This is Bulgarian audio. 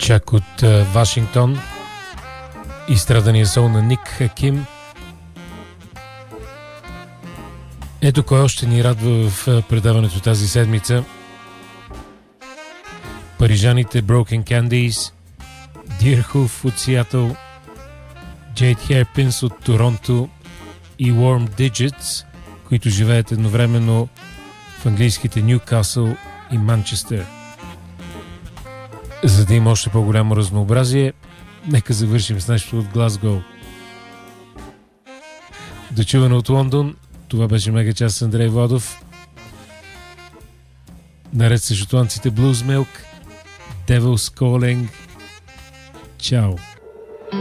Чак от Вашингтон, изстрадания сол на Ник Хаким. Ето кой още ни радва в предаването тази седмица. Парижаните Broken Candies, Deerhoof от Сиатъл, Jade Hairpins от Торонто и Warm Digits, които живеят едновременно в английските Нюкасъл и Манчестър. За да има още по-голямо разнообразие, нека завършим с нещо от Глазгоу. Дочуване от Лондон, това беше Мегачас с Андрей Владов. Наред с шотландците Blues Milk, Devil's Calling. Чао!